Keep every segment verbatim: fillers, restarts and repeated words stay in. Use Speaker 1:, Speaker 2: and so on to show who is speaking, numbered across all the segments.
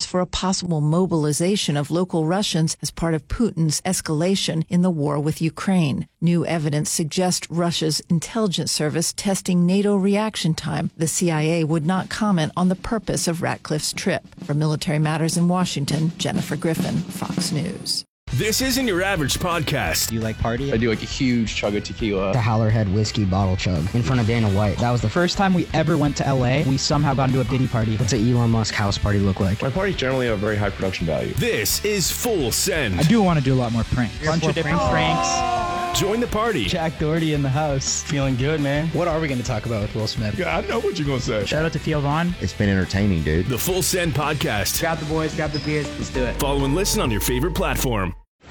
Speaker 1: for a possible mobilization of local Russians as part of Putin's escalation in the war with Ukraine. New evidence suggests Russia's intelligence service testing NATO reaction time. The C I A would not comment on the purpose of Ratcliffe's trip. For Military Matters in Washington, Jennifer Griffin, Fox News.
Speaker 2: This isn't your average podcast.
Speaker 3: Do you like party?
Speaker 4: I do like a huge chug of tequila.
Speaker 3: The Howlerhead whiskey bottle chug in front of Dana White. That was the first time we ever went to L A. We somehow got into a Diddy party. What's an Elon Musk house party look like?
Speaker 4: My parties generally have a very high production value.
Speaker 2: This is Full Send.
Speaker 5: I do want to do a lot more pranks. Bunch of different pranks.
Speaker 2: Join the party.
Speaker 5: Jack Doherty in the house.
Speaker 3: Feeling good, man. What are we going to talk about with Will Smith?
Speaker 4: Yeah, I know what you're going to say.
Speaker 5: Shout out to Theo Vaughn.
Speaker 6: It's been entertaining, dude.
Speaker 2: The Full Send podcast.
Speaker 5: Grab the boys, grab the beers. Let's do it.
Speaker 2: Follow and listen on your favorite platform.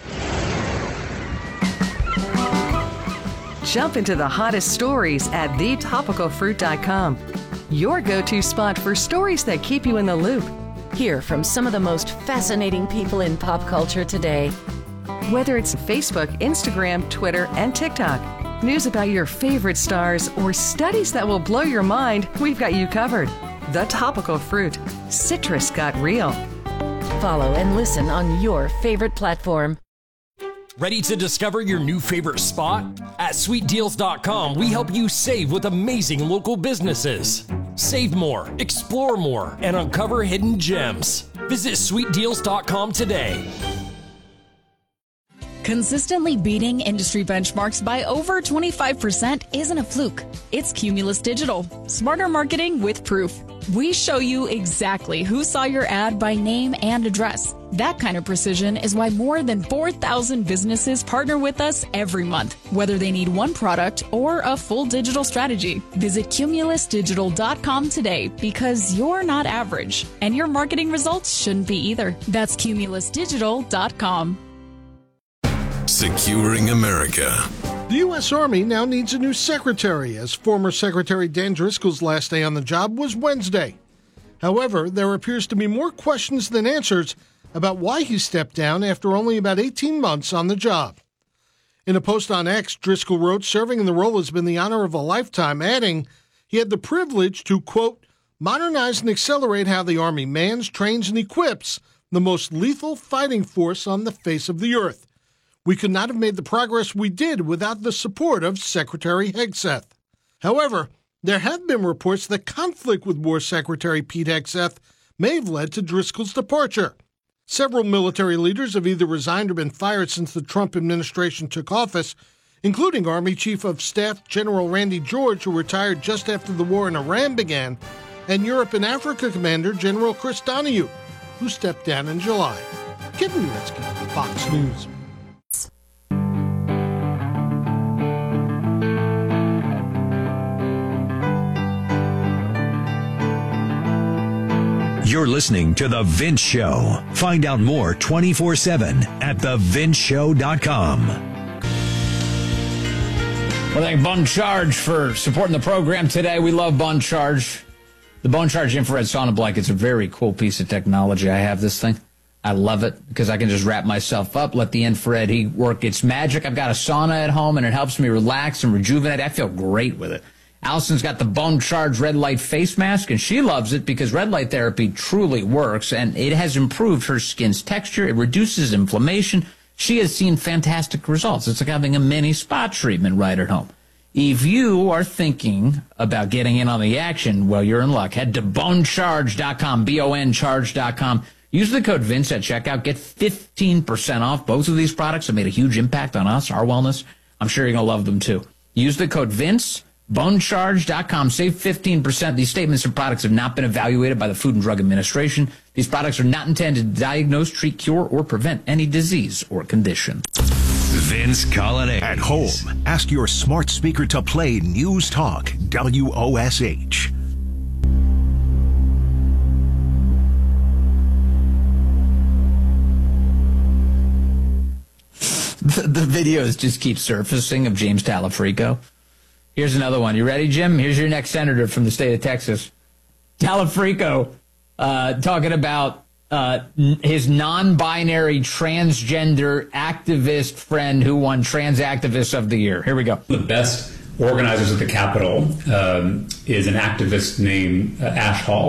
Speaker 7: Jump into the hottest stories at the topical fruit dot com. Your go-to spot for stories that keep you in the loop.
Speaker 8: Hear from some of the most fascinating people in pop culture today.
Speaker 7: Whether it's Facebook, Instagram, Twitter, and TikTok, news about your favorite stars, or studies that will blow your mind, we've got you covered. The Topical Fruit. Citrus got real.
Speaker 8: Follow and listen on your favorite platform.
Speaker 9: Ready to discover your new favorite spot? At sweet deals dot com, we help you save with amazing local businesses. Save more, explore more, and uncover hidden gems. Visit sweet deals dot com today.
Speaker 10: Consistently beating industry benchmarks by over twenty-five percent isn't a fluke. It's Cumulus Digital. Smarter marketing with proof. We show you exactly who saw your ad by name and address. That kind of precision is why more than four thousand businesses partner with us every month, whether they need one product or a full digital strategy. Visit cumulus digital dot com today because you're not average, and your marketing results shouldn't be either. That's cumulus digital dot com.
Speaker 11: Securing America.
Speaker 12: The U S Army now needs a new secretary, as former Secretary Dan Driscoll's last day on the job was Wednesday. However, there appears to be more questions than answers about why he stepped down after only about eighteen months on the job. In a post on X, Driscoll wrote, serving in the role has been the honor of a lifetime, adding he had the privilege to, quote, modernize and accelerate how the Army mans, trains, and equips the most lethal fighting force on the face of the earth. We could not have made the progress we did without the support of Secretary Hegseth. However, there have been reports that conflict with War Secretary Pete Hegseth may have led to Driscoll's departure. Several military leaders have either resigned or been fired since the Trump administration took office, including Army Chief of Staff General Randy George, who retired just after the war in Iran began, and Europe and Africa Commander General Chris Donahue, who stepped down in July. Kitten Uretsky, Fox News.
Speaker 13: You're listening to The Vince Show. Find out more twenty-four seven at the vince show dot com.
Speaker 14: Well, thank Bone Charge for supporting the program today. We love Bone Charge. The Bone Charge infrared sauna blanket's a very cool piece of technology. I have this thing. I love it because I can just wrap myself up, let the infrared heat work its magic. I've got a sauna at home, and it helps me relax and rejuvenate. I feel great with it. Allison's got the Bone Charge red light face mask, and she loves it because red light therapy truly works, and it has improved her skin's texture. It reduces inflammation. She has seen fantastic results. It's like having a mini spa treatment right at home. If you are thinking about getting in on the action, well, you're in luck. Head to bone charge dot com, B O N charge dot com. Use the code Vince at checkout. Get fifteen percent off. Both of these products have made a huge impact on us, our wellness. I'm sure you're going to love them, too. Use the code Vince. bone charge dot com. Save fifteen percent. These statements and products have not been evaluated by the Food and Drug Administration. These products are not intended to diagnose, treat, cure, or prevent any disease or condition.
Speaker 13: Vince Colonnese.
Speaker 11: At home, ask your smart speaker to play News Talk, W O S H.
Speaker 14: The, the videos just keep surfacing of James Talafrico. Here's another one. You ready, Jim? Here's your next senator from the state of Texas. Talafrico uh, talking about uh, n- his non-binary transgender activist friend who won Trans Activist of the Year. Here we go.
Speaker 15: The best organizers at the Capitol um, is an activist named uh, Ash Hall.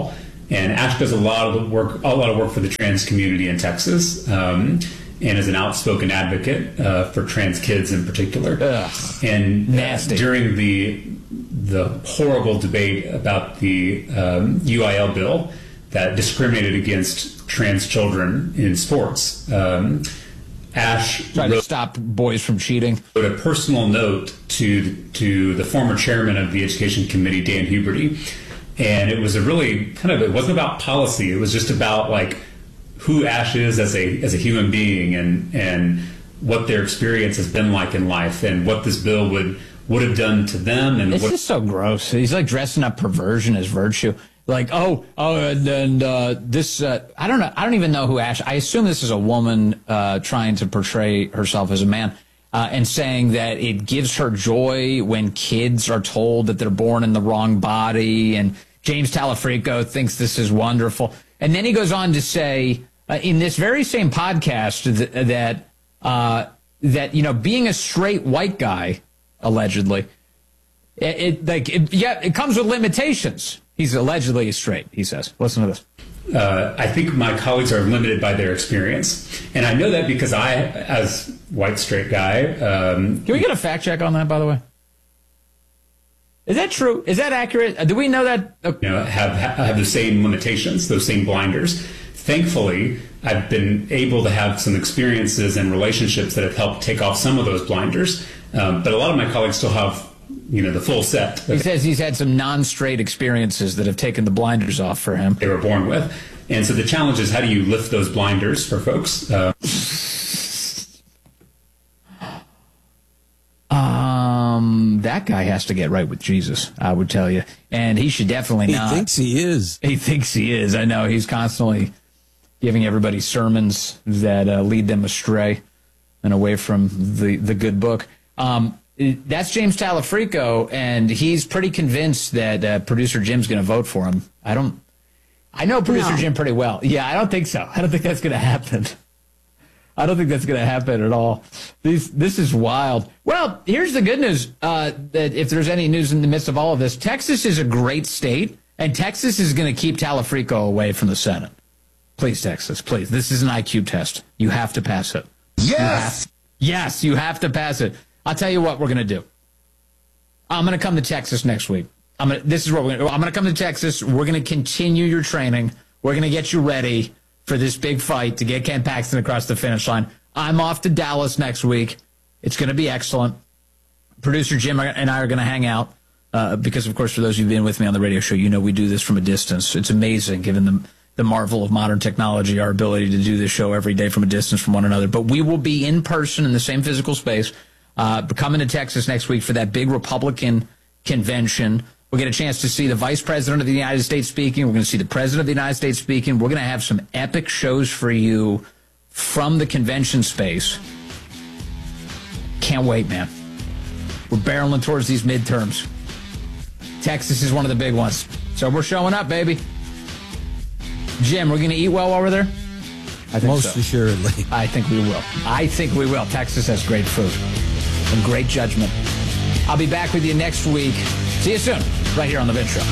Speaker 6: And Ash does a lot of the work, a lot of work for the trans community in Texas, um, and is an outspoken advocate uh, for trans kids in particular.
Speaker 14: Ugh,
Speaker 6: and
Speaker 14: nasty.
Speaker 6: Uh, during the the horrible debate about the um, U I L bill that discriminated against trans children in sports, um, Ash
Speaker 14: tried to stop boys from cheating.
Speaker 6: Wrote a personal note to to the former chairman of the Education Committee, Dan Huberty, and it was a really kind of, it wasn't about policy. It was just about like who Ash is as a as a human being, and and what their experience has been like in life, and what this bill would would have done to them. And
Speaker 14: it's
Speaker 6: what,
Speaker 14: just so gross. He's like dressing up perversion as virtue. Like, oh, oh, and, and uh, this, uh, I don't know, I don't even know who Ash, I assume this is a woman uh, trying to portray herself as a man, uh, and saying that it gives her joy when kids are told that they're born in the wrong body, and James Talafrico thinks this is wonderful. And then he goes on to say, uh, in this very same podcast, th- that, uh, that, you know, being a straight white guy, allegedly, it, it like, it, yeah, it comes with limitations. He's allegedly straight, he says. Listen to this.
Speaker 6: Uh, I think my colleagues are limited by their experience. And I know that because I, as white straight guy... Um,
Speaker 14: Can we get a fact check on that, by the way? Is that true? Is that accurate? Do we know that? Okay.
Speaker 6: You know, have, have the same limitations, those same blinders. Thankfully, I've been able to have some experiences and relationships that have helped take off some of those blinders. Um, but a lot of my colleagues still have, you know, the full set.
Speaker 14: He says he's had some non-straight experiences that have taken the blinders off for him.
Speaker 6: They were born with. And so the challenge is, how do you lift those blinders for folks? Uh,
Speaker 14: um, that guy has to get right with Jesus, I would tell you. And he should definitely not.
Speaker 15: He thinks he is.
Speaker 14: He thinks he is. I know. He's constantly giving everybody sermons that uh, lead them astray and away from the, the good book. Um, That's James Talafrico, and he's pretty convinced that uh, producer Jim's going to vote for him. I don't. I know producer no. Jim pretty well. Yeah, I don't think so. I don't think that's going to happen. I don't think that's going to happen at all. These, this is wild. Well, here's the good news. Uh, that if there's any news in the midst of all of this, Texas is a great state, and Texas is going to keep Talafrico away from the Senate. Please, Texas, please. This is an I Q test. You have to pass it.
Speaker 15: Yes.
Speaker 14: You have, yes, you have to pass it. I'll tell you what we're going to do. I'm going to come to Texas next week. I'm gonna, this is what we're going to I'm going to come to Texas. We're going to continue your training. We're going to get you ready for this big fight to get Ken Paxton across the finish line. I'm off to Dallas next week. It's going to be excellent. Producer Jim and I are going to hang out uh, because, of course, for those of you who've been with me on the radio show, you know we do this from a distance. It's amazing, given the, the marvel of modern technology, our ability to do this show every day from a distance from one another. But we will be in person in the same physical space. Uh, coming to Texas next week for that big Republican convention. We'll get a chance to see the Vice President of the United States speaking. We're going to see the President of the United States speaking. We're going to have some epic shows for you from the convention space. Can't wait, man. We're barreling towards these midterms. Texas is one of the big ones. So we're showing up, baby. Jim, we're going to eat well while we're there? I think
Speaker 15: Most
Speaker 14: so.
Speaker 15: assuredly.
Speaker 14: I think we will. I think we will. Texas has great food and great judgment. I'll be back with you next week. See you soon, right here on The Vince Show.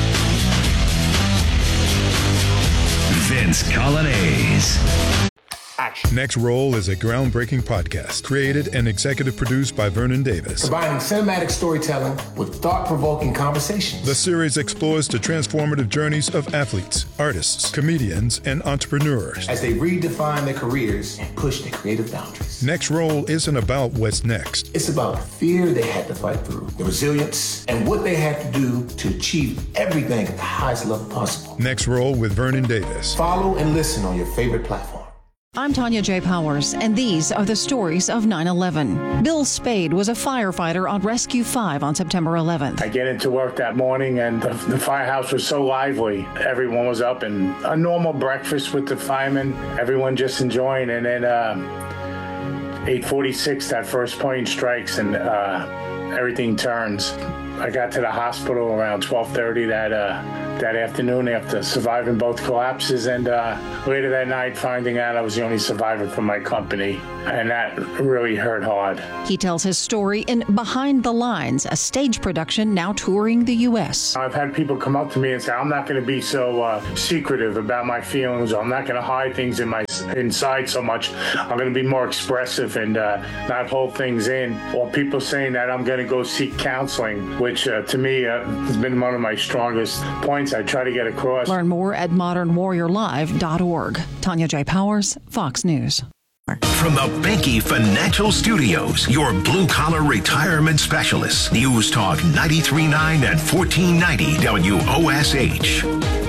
Speaker 13: Vince Coglianese.
Speaker 16: Next Roll is a groundbreaking podcast created and executive produced by Vernon Davis.
Speaker 17: Combining cinematic storytelling with thought-provoking conversations.
Speaker 16: The series explores the transformative journeys of athletes, artists, comedians, and entrepreneurs
Speaker 17: as they redefine their careers and push their creative boundaries.
Speaker 16: Next Roll isn't about what's next.
Speaker 17: It's about the fear they had to fight through, the resilience, and what they had to do to achieve everything at the highest level possible.
Speaker 16: Next Roll with Vernon Davis.
Speaker 17: Follow and listen on your favorite platform.
Speaker 18: I'm Tanya J. Powers, and these are the stories of nine eleven. Bill Spade was a firefighter on Rescue five on September eleventh.
Speaker 19: I get into work that morning, and the, the firehouse was so lively. Everyone was up, and a normal breakfast with the firemen, everyone just enjoying. And then uh, eight forty-six, that first plane strikes, and uh, everything turns. I got to the hospital around twelve thirty that uh, that afternoon after surviving both collapses, and uh, later that night finding out I was the only survivor from my company, and that really hurt hard.
Speaker 18: He tells his story in Behind the Lines, a stage production now touring the U S.
Speaker 19: I've had people come up to me and say, I'm not going to be so uh, secretive about my feelings, or I'm not going to hide things in my inside so much. I'm going to be more expressive and uh, not hold things in. Or people saying that I'm going to go seek counseling, which uh, to me uh, has been one of my strongest points I try to get across.
Speaker 18: Learn more at modern warrior live dot org. Tanya J. Powers, Fox News.
Speaker 11: From the Banky Financial Studios, your blue-collar retirement specialist. News Talk ninety-three point nine at fourteen ninety W O S H.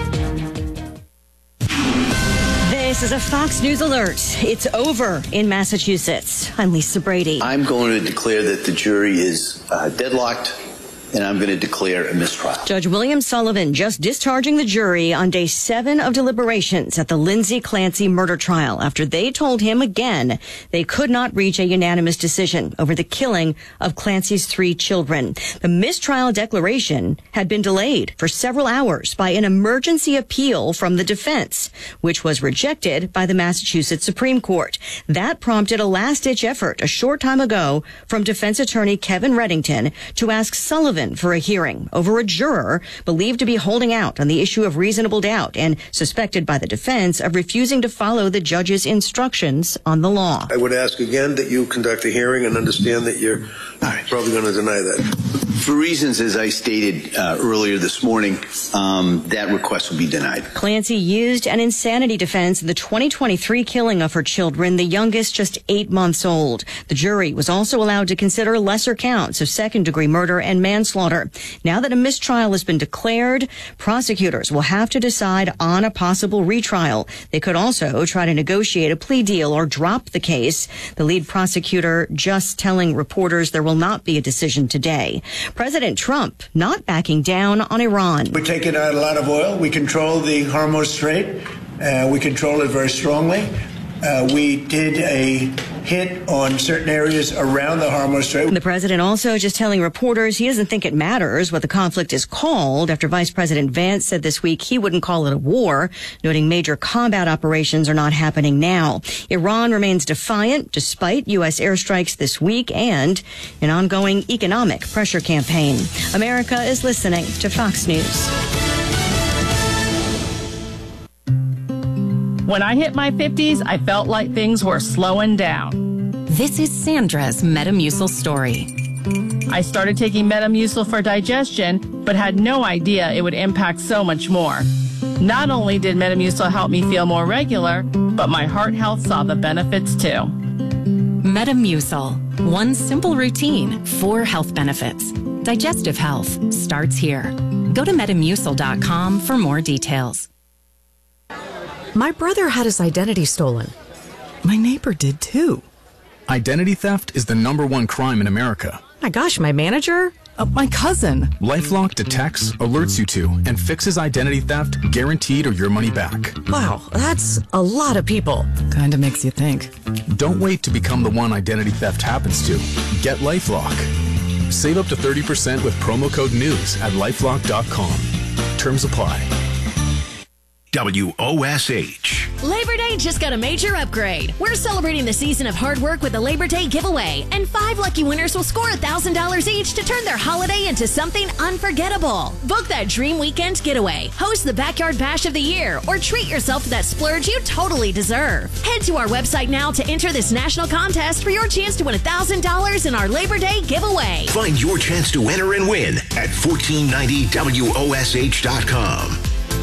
Speaker 15: This is a Fox News alert. It's over in Massachusetts. I'm Lisa Brady.
Speaker 20: I'm going to declare that the jury is uh, deadlocked, and I'm going to declare a mistrial.
Speaker 15: Judge William Sullivan just discharging the jury on day seven of deliberations at the Lindsay Clancy murder trial after they told him again they could not reach a unanimous decision over the killing of Clancy's three children. The mistrial declaration had been delayed for several hours by an emergency appeal from the defense, which was rejected by the Massachusetts Supreme Court. That prompted a last-ditch effort a short time ago from defense attorney Kevin Reddington to ask Sullivan for a hearing over a juror believed to be holding out on the issue of reasonable doubt and suspected by the defense of refusing to follow the judge's instructions on the law.
Speaker 21: I would ask again that you conduct a hearing and understand that you're probably going to deny that.
Speaker 20: For reasons, as I stated uh, earlier this morning, um, that request will be denied.
Speaker 15: Clancy used an insanity defense in the twenty twenty-three killing of her children, the youngest just eight months old. The jury was also allowed to consider lesser counts of second-degree murder and manslaughter. Now that a mistrial has been declared, prosecutors will have to decide on a possible retrial. They could also try to negotiate a plea deal or drop the case. The lead prosecutor just telling reporters there will not be a decision today. President Trump not backing down on Iran.
Speaker 21: We're taking out a lot of oil. We control the Hormuz Strait. Uh, we control it very strongly. Uh, we did a hit on certain areas around the Hormuz Strait.
Speaker 15: The president also just telling reporters he doesn't think it matters what the conflict is called after Vice President Vance said this week he wouldn't call it a war, noting major combat operations are not happening now. Iran remains defiant despite U S airstrikes this week and an ongoing economic pressure campaign. America is listening to Fox News.
Speaker 22: When I hit my fifties, I felt like things were slowing down.
Speaker 23: This is Sandra's Metamucil story.
Speaker 22: I started taking Metamucil for digestion, but had no idea it would impact so much more. Not only did Metamucil help me feel more regular, but my heart health saw the benefits too.
Speaker 23: Metamucil. One simple routine, four health benefits. Digestive health starts here. Go to metamucil dot com for more details.
Speaker 24: My brother had his identity stolen. My neighbor did too.
Speaker 25: Identity theft is the number one crime in America.
Speaker 24: My gosh, my manager? Uh, my cousin.
Speaker 25: LifeLock detects, alerts you to, and fixes identity theft guaranteed or your money back.
Speaker 24: Wow, that's a lot of people. Kinda makes you think.
Speaker 25: Don't wait to become the one identity theft happens to. Get LifeLock. Save up to thirty percent with promo code NEWS at lifelock dot com. Terms apply.
Speaker 11: W O S H.
Speaker 8: Labor Day just got a major upgrade. We're celebrating the season of hard work with the Labor Day giveaway, and five lucky winners will score one thousand dollars each to turn their holiday into something unforgettable. Book that dream weekend getaway, host the Backyard Bash of the Year, or treat yourself to that splurge you totally deserve. Head to our website now to enter this national contest for your chance to win one thousand dollars in our Labor Day giveaway.
Speaker 11: Find your chance to enter and win at fourteen ninety W O S H dot com.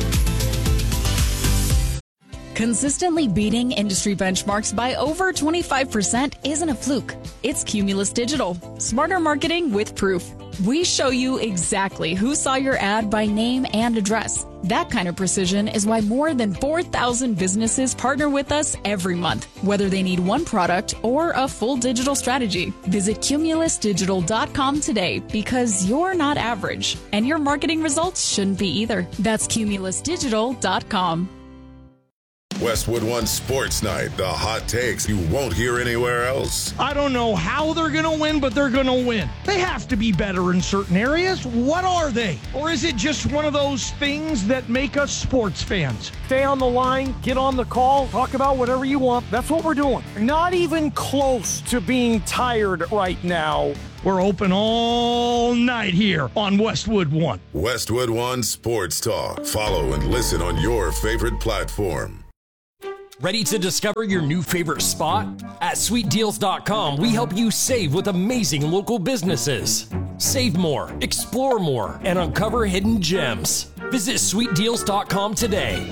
Speaker 10: Consistently beating industry benchmarks by over twenty-five percent isn't a fluke. It's Cumulus Digital. Smarter marketing with proof. We show you exactly who saw your ad by name and address. That kind of precision is why more than four thousand businesses partner with us every month, whether they need one product or a full digital strategy. Visit cumulus digital dot com today because you're not average, and your marketing results shouldn't be either. That's cumulus digital dot com.
Speaker 1: Westwood One Sports Night, the hot takes you won't hear anywhere else.
Speaker 2: I don't know how they're going to win, but they're going to win. They have to be better in certain areas. What are they? Or is it just one of those things that make us sports fans? Stay on the line, get on the call, talk about whatever you want. That's what we're doing. Not even close to being tired right now. We're open all night here on Westwood One.
Speaker 1: Westwood One Sports Talk. Follow and listen on your favorite platform.
Speaker 9: Ready to discover your new favorite spot? At sweet deals dot com, we help you save with amazing local businesses. Save more, explore more, and uncover hidden gems. Visit sweet deals dot com today.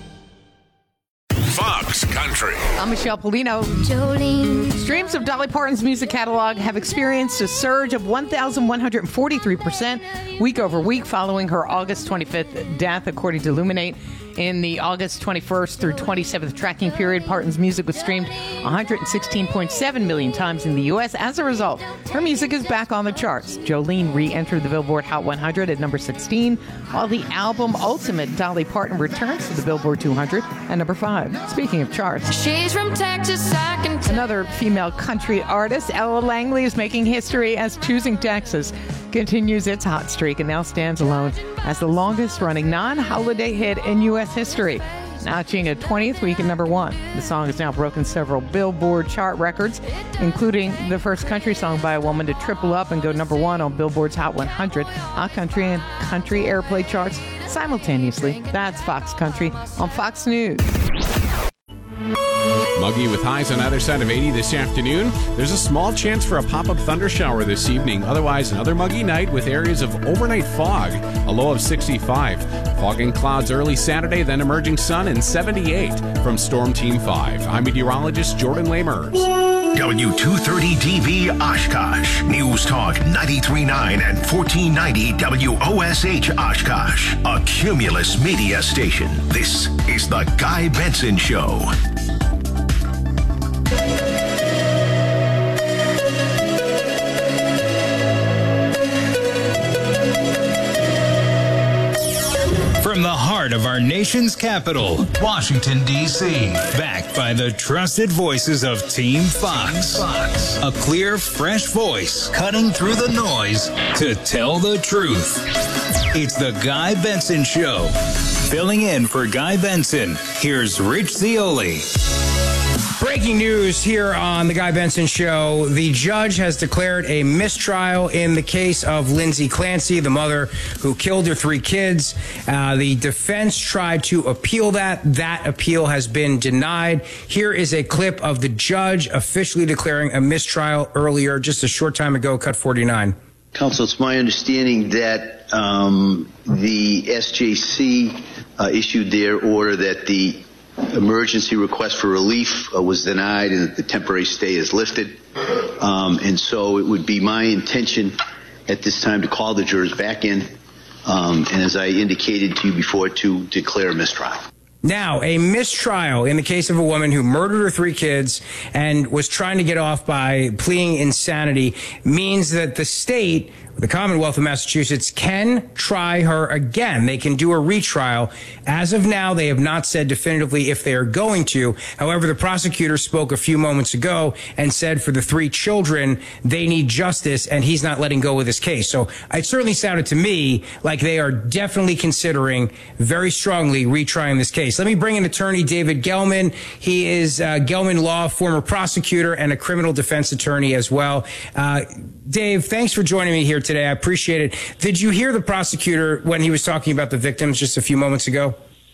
Speaker 1: Fox Country.
Speaker 3: I'm Michelle Polino. Jolene. Streams of Dolly Parton's music catalog have experienced a surge of one thousand one hundred forty-three percent week over week following her August twenty-fifth death, according to Illuminate. In the August twenty-first through twenty-seventh tracking period, Parton's music was streamed one hundred sixteen point seven million times in the U S. As a result, her music is back on the charts. Jolene re-entered the Billboard Hot one hundred at number sixteen, while the album Ultimate Dolly Parton returns to the Billboard two hundred at number five. Speaking of charts,
Speaker 4: she's from Texas. I can t-
Speaker 3: another female country artist, Ella Langley, is making history as Choosing Texas continues its hot streak and now stands alone as the longest-running non-holiday hit in U S history, notching a twentieth week at number one. The song has now broken several Billboard chart records, including the first country song by a woman to triple up and go number one on Billboard's Hot one hundred, Hot Country and Country Airplay charts simultaneously. That's Fox Country on Fox News.
Speaker 5: Muggy with highs on either side of eighty this afternoon. There's a small chance for a pop-up thunder shower this evening. Otherwise, another muggy night with areas of overnight fog, a low of sixty-five. Fog and clouds early Saturday, then emerging sun and seventy-eight. From Storm Team five, I'm meteorologist Jordan Lamers.
Speaker 11: W two thirty D V Oshkosh. News Talk ninety-three point nine and fourteen ninety W O S H Oshkosh. A Cumulus media station. This is The Guy Benson Show.
Speaker 26: From the heart of our nation's capital, Washington, D C, backed by the trusted voices of Team Fox. Team Fox. A clear, fresh voice cutting through the noise to tell the truth. It's the Guy Benson Show. Filling in for Guy Benson, here's Rich Zioli.
Speaker 27: Breaking news here on the Guy Benson Show. The judge has declared a mistrial in the case of Lindsay Clancy, the mother who killed her three kids. Uh, the defense tried to appeal that. That appeal has been denied. Here is a clip of the judge officially declaring a mistrial earlier, just a short time ago, cut forty-nine.
Speaker 20: Counsel, it's my understanding that um, the S J C uh, issued their order that the emergency request for relief uh, was denied and that the temporary stay is lifted. Um, and so it would be my intention at this time to call the jurors back in, um, and as I indicated to you before, to declare a mistrial.
Speaker 27: Now, a mistrial in the case of a woman who murdered her three kids and was trying to get off by pleading insanity means that the state, the Commonwealth of Massachusetts, can try her again. They can do a retrial. As of now, they have not said definitively if they are going to. However, the prosecutor spoke a few moments ago and said for the three children, they need justice, and he's not letting go of this case. So it certainly sounded to me like they are definitely considering very strongly retrying this case. Let me bring in attorney David Gelman. He is uh, Gelman Law, former prosecutor and a criminal defense attorney as well. Uh, Dave, thanks for joining me here today. I appreciate it. Did you hear the prosecutor when he was talking about the victims just a few moments ago?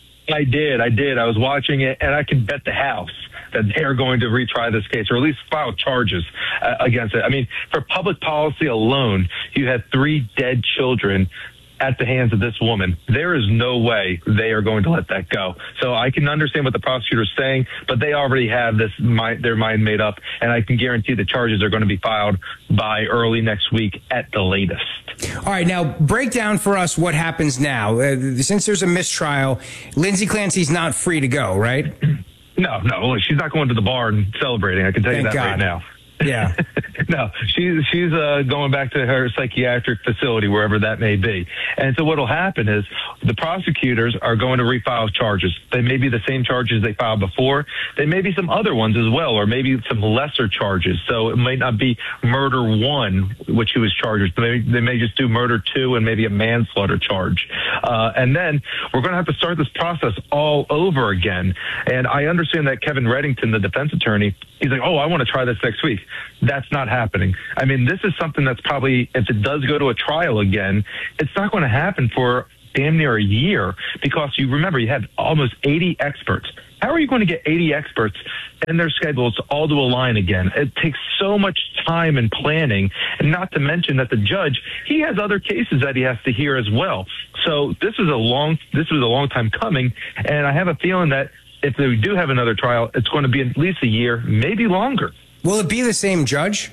Speaker 28: I did. I did. I was watching it, and I can bet the house that they're going to retry this case, or at least file charges uh, against it. I mean, for public policy alone, you had three dead children at the hands of this woman. There is no way they are going to let that go. So I can understand what the prosecutor is saying, but they already have this mind, their mind made up, and I can guarantee the charges are going to be filed by early next week at the latest.
Speaker 27: All right, now break down for us what happens now. Uh, since there's a mistrial, Lindsay Clancy's not free to go, right?
Speaker 28: No, no, look, she's not going to the bar and celebrating. I can tell
Speaker 27: Thank
Speaker 28: you that
Speaker 27: God.
Speaker 28: right now.
Speaker 27: Yeah.
Speaker 28: No, she's she's uh, going back to her psychiatric facility, wherever that may be. And so what will happen is the prosecutors are going to refile charges. They may be the same charges they filed before. They may be some other ones as well, or maybe some lesser charges. So it might not be murder one, which he was charged with. They, they may just do murder two and maybe a manslaughter charge. Uh, and then we're going to have to start this process all over again. And I understand that Kevin Reddington, the defense attorney, he's like, oh, I want to try this next week. That's not happening. I mean, this is something that's probably, if it does go to a trial again, it's not going to happen for damn near a year, because you remember you had almost eighty experts. How are you going to get eighty experts and their schedules all to align again? It takes so much time and planning, and not to mention that the judge, he has other cases that he has to hear as well. So this is a long, this was a long time coming, and I have a feeling that if we do have another trial, it's going to be at least a year, maybe longer.
Speaker 27: Will it be the same judge?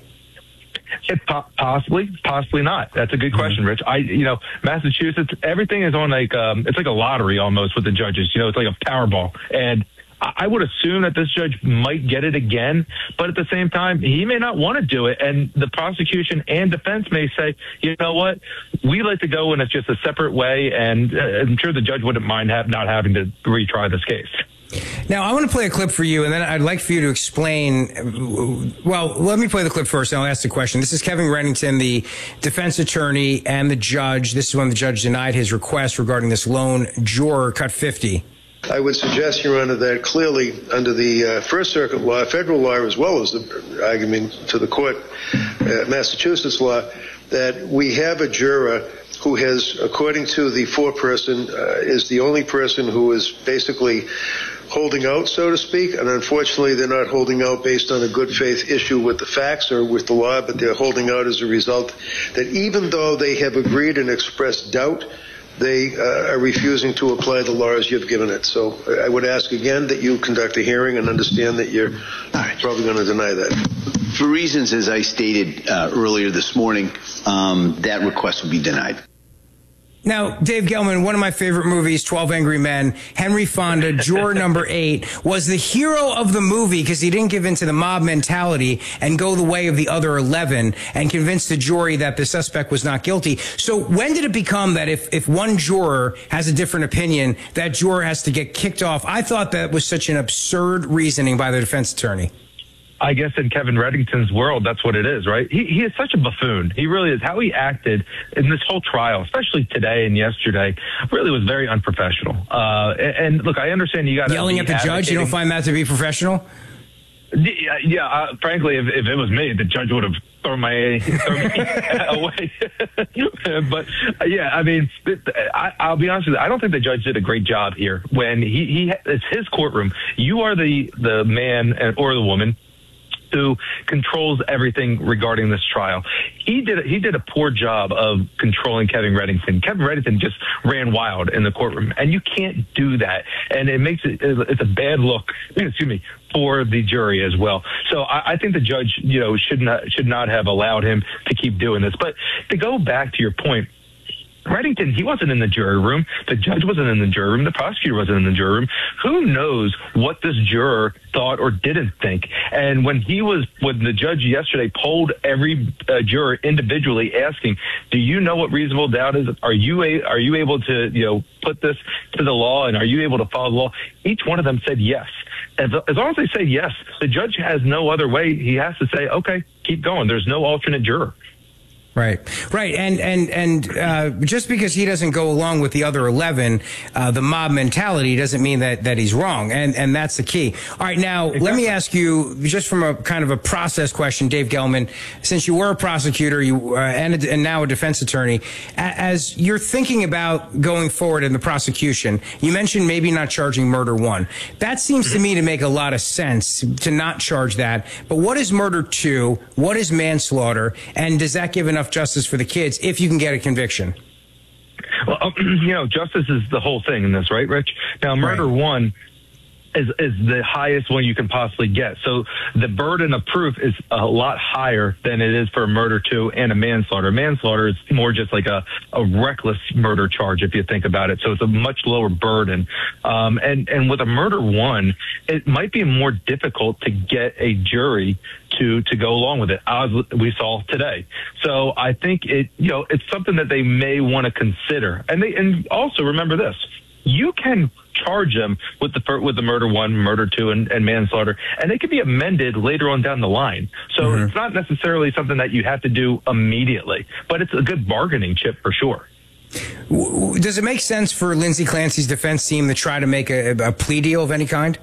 Speaker 28: It po- possibly, possibly not. That's a good question, Rich. I, you know, Massachusetts, everything is on like, um, it's like a lottery almost with the judges. You know, it's like a Powerball. And I would assume that this judge might get it again, but at the same time, he may not want to do it. And the prosecution and defense may say, you know what, we like to go in it's just a separate way. And uh, I'm sure the judge wouldn't mind have, not having to retry this case.
Speaker 27: Now, I want to play a clip for you, and then I'd like for you to explain. Well, let me play the clip first, and I'll ask the question. This is Kevin Reddington, the defense attorney, and the judge. This is when the judge denied his request regarding this lone juror, cut fifty.
Speaker 6: I would suggest, Your Honor, that clearly under the uh, First Circuit law, federal law, as well as the argument to the court, uh, Massachusetts law, that we have a juror who has, according to the foreperson, uh, is the only person who is basically holding out, so to speak, and unfortunately they're not holding out based on a good faith issue with the facts or with the law, but they're holding out as a result that even though they have agreed and expressed doubt, they uh, are refusing to apply the law as you've given it. So I would ask again that you conduct a hearing and understand that you're right. probably going to deny that.
Speaker 20: For reasons, as I stated uh, earlier this morning, um, that request will be denied.
Speaker 27: Now, Dave Gelman, one of my favorite movies, twelve Angry Men, Henry Fonda, juror number eight, was the hero of the movie because he didn't give in to the mob mentality and go the way of the other eleven and convince the jury that the suspect was not guilty. So when did it become that if, if one juror has a different opinion, that juror has to get kicked off? I thought that was such an absurd reasoning by the defense attorney.
Speaker 28: I guess in Kevin Reddington's world, that's what it is, right? He he is such a buffoon. He really is. How he acted in this whole trial, especially today and yesterday, really was very unprofessional. Uh, and, and look, I understand you got
Speaker 27: yelling at the judge. You don't find that to be professional?
Speaker 28: Yeah, yeah uh, frankly, if, if it was me, the judge would have thrown my thrown me away. But uh, yeah, I mean, I, I'll be honest with you. I don't think the judge did a great job here. When he, he it's his courtroom. You are the the man or the woman who controls everything regarding this trial. He did he did a poor job of controlling Kevin Reddington. Kevin Reddington just ran wild in the courtroom, and you can't do that. And it makes it it's a bad look. Excuse me. For the jury as well. So I, I think the judge, you know, should not should not have allowed him to keep doing this. But to go back to your point, Reddington, he wasn't in the jury room. The judge wasn't in the jury room. The prosecutor wasn't in the jury room. Who knows what this juror thought or didn't think? And when he was, when the judge yesterday polled every uh, juror individually, asking, "Do you know what reasonable doubt is? Are you a, are you able to, you know, put this to the law, and are you able to follow the law?" Each one of them said yes. As, as long as they say yes, the judge has no other way. He has to say, "Okay, keep going." There's no alternate juror.
Speaker 27: Right, right, and and and uh, just because he doesn't go along with the other eleven, uh, the mob mentality doesn't mean that that he's wrong, and and that's the key. All right, now exactly. Let me ask you, just from a kind of a process question, Dave Gelman, since you were a prosecutor, you uh, and and now a defense attorney, as you're thinking about going forward in the prosecution, you mentioned maybe not charging murder one. That seems to me to make a lot of sense to not charge that. But what is murder two? What is manslaughter? And does that give enough justice for the kids if you can get a conviction?
Speaker 28: Well, you know, justice is the whole thing in this, right, Rich? Now, murder right. one, is, is the highest one you can possibly get. So the burden of proof is a lot higher than it is for a murder two and a manslaughter. Manslaughter is more just like a, a reckless murder charge, if you think about it. So it's a much lower burden. Um, and, and with a murder one, it might be more difficult to get a jury to, to go along with it, as we saw today. So I think it, you know, it's something that they may want to consider. And they, and also remember this, you can charge them with the with the murder one, murder two, and, and manslaughter, and they could be amended later on down the line. So mm-hmm. it's not necessarily something that you have to do immediately, but it's a good bargaining chip for sure.
Speaker 27: Does it make sense for Lindsay Clancy's defense team to try to make a, a plea deal of any kind?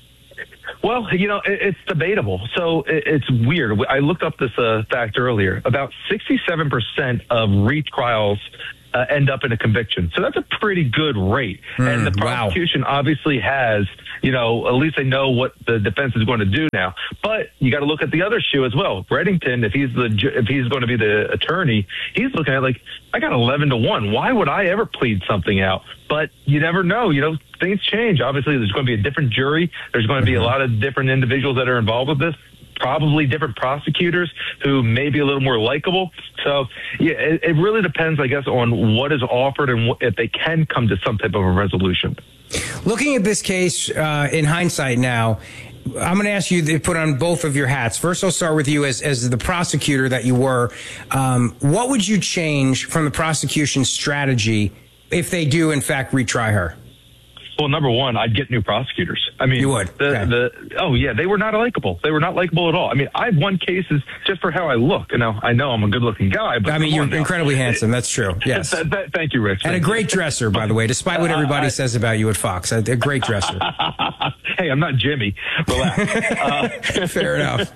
Speaker 28: Well, you know, it, it's debatable. So it, it's weird. I looked up this uh, fact earlier. About sixty-seven percent of retrials Uh, end up in a conviction. So that's a pretty good rate. Mm, and the prosecution wow. obviously has, you know, at least they know what the defense is going to do now. But you got to look at the other shoe as well. Reddington, if he's the if he's going to be the attorney, he's looking at like, I got eleven to one. Why would I ever plead something out? But you never know. You know, things change. Obviously, there's going to be a different jury. There's going to be a lot of different individuals that are involved with this. Probably different prosecutors who may be a little more likable. So, yeah, it, it really depends, I guess, on what is offered and what, if they can come to some type of a resolution.
Speaker 27: Looking at this case uh, in hindsight now, I'm going to ask you to put on both of your hats. First, I'll start with you as, as the prosecutor that you were. Um, what would you change from the prosecution's strategy if they do, in fact, retry her?
Speaker 28: Well, number one, I'd get new prosecutors. I mean,
Speaker 27: you would.
Speaker 28: The,
Speaker 27: okay.
Speaker 28: the oh yeah, they were not likable. They were not likable at all. I mean, I've won cases just for how I look. You know, I know I'm a good-looking guy, but
Speaker 27: I mean, you're incredibly handsome. That's true. Yes.
Speaker 28: th- th- thank you, Rich.
Speaker 27: And
Speaker 28: thank
Speaker 27: a great
Speaker 28: you.
Speaker 27: dresser, by the way, despite what everybody
Speaker 28: uh, I,
Speaker 27: says about you at Fox. A, a great dresser.
Speaker 28: Hey, I'm not Jimmy. Relax. uh,
Speaker 27: Fair enough.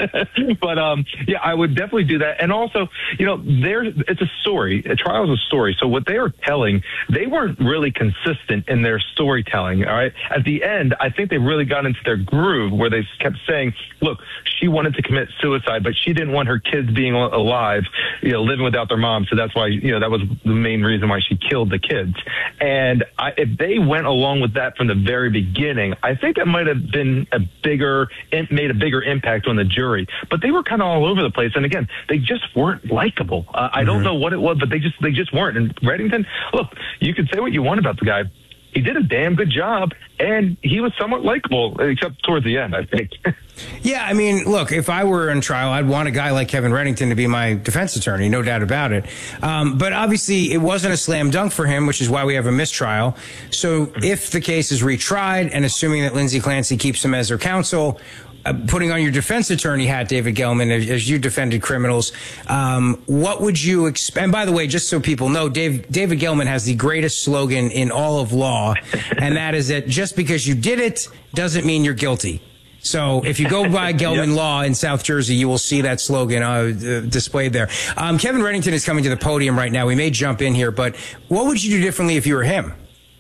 Speaker 28: But um, yeah, I would definitely do that. And also, you know, there it's a story. A trial is a story. So what they are telling, they weren't really consistent in their storytelling. All right. At the end, I think they really got into their groove where they kept saying, look, she wanted to commit suicide, but she didn't want her kids being alive, you know, living without their mom. So that's why, you know, that was the main reason why she killed the kids. And I, if they went along with that from the very beginning, I think that might have been a bigger, made a bigger impact on the jury. But they were kind of all over the place. And again, they just weren't likable. Uh, I don't mm-hmm. know what it was, but they just, they just weren't. And Reddington, look, you can say what you want about the guy. He did a damn good job, and he was somewhat likable, except towards the end, I think.
Speaker 27: Yeah, I mean, look, if I were in trial, I'd want a guy like Kevin Reddington to be my defense attorney, no doubt about it. Um, but obviously, it wasn't a slam dunk for him, which is why we have a mistrial. So if the case is retried, and assuming that Lindsay Clancy keeps him as her counsel, Uh, putting on your defense attorney hat, David Gelman, as, as you defended criminals, um, what would you expect? And by the way, just so people know, Dave, David Gelman has the greatest slogan in all of law, and that is that just because you did it doesn't mean you're guilty. So if you go by Gelman yep. Law in South Jersey, you will see that slogan uh, displayed there. Um, Kevin Reddington is coming to the podium right now. We may jump in here, but what would you do differently if you were him?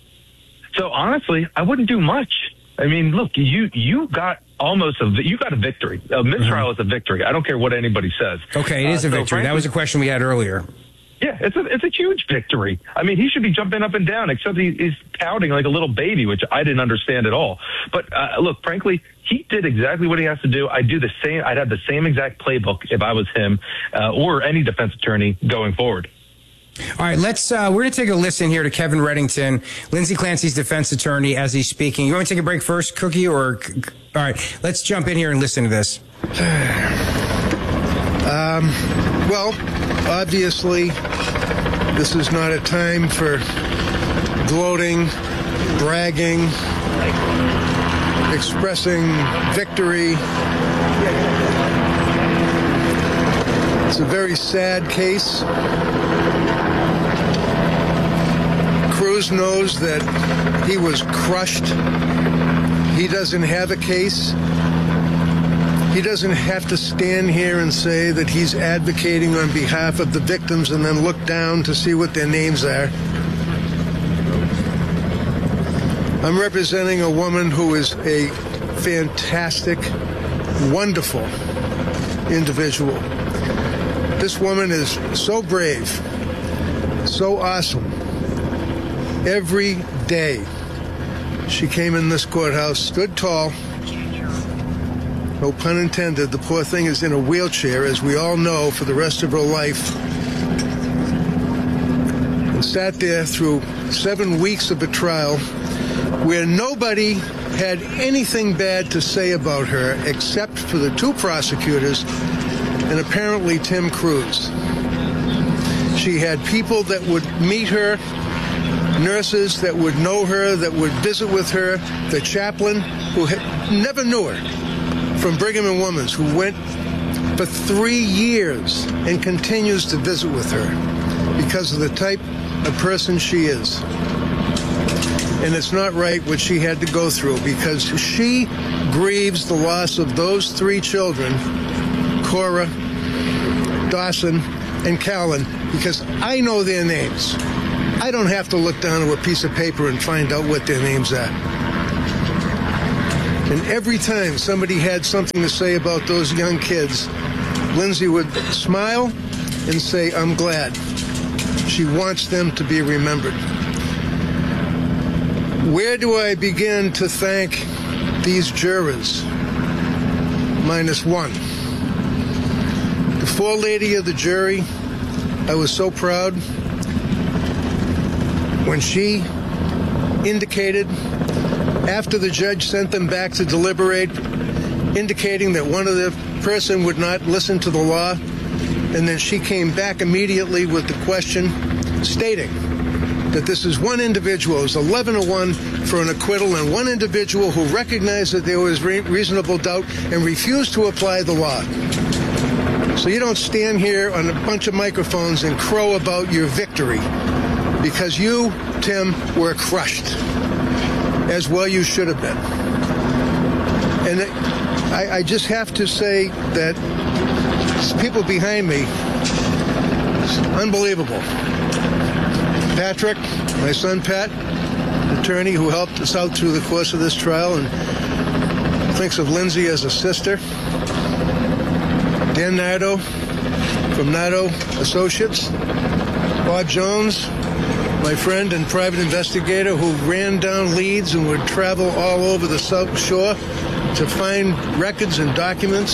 Speaker 28: So honestly, I wouldn't do much. I mean, look, you you got almost a you got a victory. A mistrial mm-hmm. is a victory. I don't care what anybody says.
Speaker 27: Okay, it is uh, a victory. So frankly, that was a question we had earlier.
Speaker 28: Yeah, it's a it's a huge victory. I mean, he should be jumping up and down, except he, he's pouting like a little baby, which I didn't understand at all. But uh, look, frankly, he did exactly what he has to do. I'd do the same. I'd have the same exact playbook if I was him uh, or any defense attorney going forward.
Speaker 27: All right, let's. Uh, we're going to take a listen here to Kevin Reddington, Lindsay Clancy's defense attorney, as he's speaking. You want to take a break first, Cookie, or all right? Let's jump in here and listen to this.
Speaker 7: Um, well, obviously, this is not a time for gloating, bragging, expressing victory. It's a very sad case. Cruz knows that he was crushed. He doesn't have a case. He doesn't have to stand here and say that he's advocating on behalf of the victims and then look down to see what their names are. I'm representing a woman who is a fantastic, wonderful individual. This woman is so brave, so awesome. Every day, She came in this courthouse, stood tall. No pun intended. The poor thing is in a wheelchair, as we all know, for the rest of her life. And sat there through seven weeks of a trial where nobody had anything bad to say about her except for the two prosecutors and apparently Tim Cruz. She had people that would meet her, nurses that would know her, that would visit with her, the chaplain who had, never knew her from Brigham and Women's, who went for three years and continues to visit with her because of the type of person she is. And it's not right what she had to go through, because she grieves the loss of those three children, Cora, Dawson, and Callan, because I know their names. I don't have to look down at a piece of paper and find out what their names are. And every time somebody had something to say about those young kids, Lindsay would smile and say, I'm glad. She wants them to be remembered. Where do I begin to thank these jurors? Minus one. The forelady of the jury, I was so proud when she indicated, after the judge sent them back to deliberate, indicating that one of the person would not listen to the law, and then she came back immediately with the question stating that this is one individual, it was eleven to one for an acquittal, and one individual who recognized that there was re- reasonable doubt and refused to apply the law. So you don't stand here on a bunch of microphones and crow about your victory, because you, Tim, were crushed, as well you should have been. And I, I just have to say that people behind me, it's unbelievable. Patrick, my son Pat, attorney who helped us out through the course of this trial and thinks of Lindsay as a sister. Dan Nardo from Nardo Associates. Bob Jones, my friend and private investigator who ran down leads and would travel all over the South Shore to find records and documents.